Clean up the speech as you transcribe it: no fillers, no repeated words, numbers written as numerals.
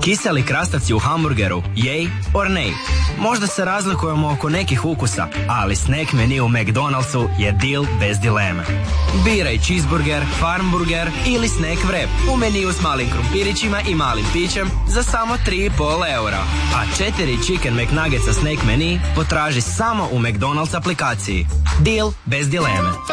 Kiseli krastavci u hamburgeru, yay or nay? Možda se razlikujemo oko nekih ukusa, ali snack menu u McDonald'su je deal bez dileme. Biraj cheeseburger, farmburger ili snack wrap u meniju s malim krumpirićima i malim pićem za samo 3,5 eura. A 4 Chicken McNuggets sa snack menu potraži samo u McDonald's aplikaciji. Deal bez dileme.